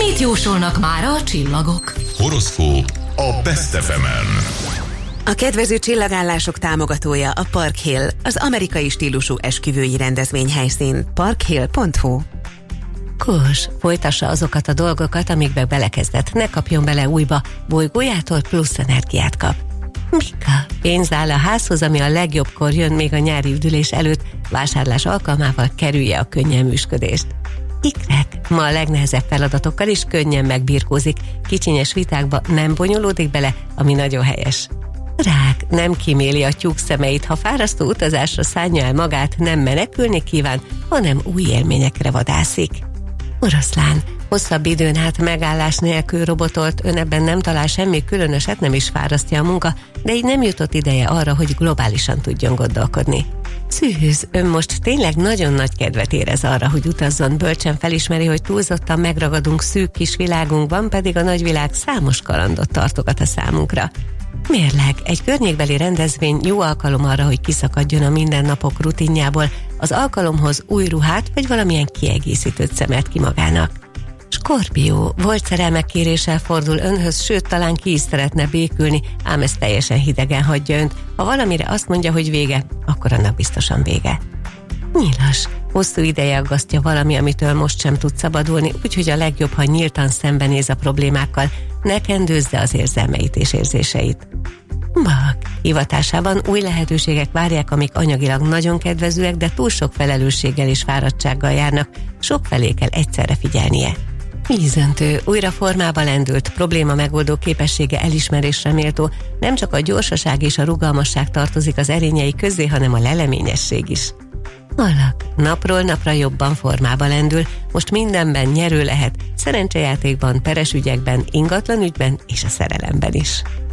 Mit jósolnak mára a csillagok? Horoszkóp a Best FM-en. A kedvező csillagállások támogatója a Park Hill, az amerikai stílusú esküvői rendezvényhelyszín. parkhill.hu. Kós, folytassa azokat a dolgokat, amikbe belekezdett. Ne kapjon bele újba, bolygójától plusz energiát kap. Mika, pénz áll a házhoz, ami a legjobbkor jön még a nyári üdülés előtt, vásárlás alkalmával kerülje a könnyelműsködést. Ikrek, ma a legnehezebb feladatokkal is könnyen megbirkózik, kicsinyes vitákba nem bonyolódik bele, ami nagyon helyes. Rák, nem kíméli a tyúk szemeit, ha fárasztó utazásra szánja el magát, nem menekülni kíván, hanem új élményekre vadászik. Oroszlán, hosszabb időn át megállás nélkül robotolt, ön ebben nem talál semmi különöset, nem is fárasztja a munka, de így nem jutott ideje arra, hogy globálisan tudjon gondolkodni. Szűz, ön most tényleg nagyon nagy kedvet érez arra, hogy utazzon, bölcsen felismeri, hogy túlzottan megragadunk szűk kis világunkban, pedig a nagyvilág számos kalandot tartogat a számunkra. Mérleg, egy környékbeli rendezvény jó alkalom arra, hogy kiszakadjon a mindennapok rutinjából, az alkalomhoz új ruhát vagy valamilyen kiegészítőt szemelt ki magának. Skorpió, volt szerelmekkéréssel fordul önhöz, sőt talán ki is szeretne békülni, ám ez teljesen hidegen hagyja önt. Ha valamire azt mondja, hogy vége, akkor annak biztosan vége. Nyilas, hosszú ideje aggasztja valami, amitől most sem tud szabadulni, úgyhogy a legjobb, ha nyíltan szembenéz a problémákkal, ne kendőzze az érzelmeit és érzéseit. Bak, hivatásában új lehetőségek várják, amik anyagilag nagyon kedvezőek, de túl sok felelősséggel és fáradtsággal járnak, sok felé kell egyszerre figyelnie. Vízöntő, újra formába lendült, probléma megoldó képessége elismerésre méltó, nem csak a gyorsaság és a rugalmasság tartozik az erényei közé, hanem a leleményesség is. Alak, napról napra jobban formába lendül, most mindenben nyerő lehet, szerencsejátékban, peres ügyekben, ingatlan ügyben és a szerelemben is.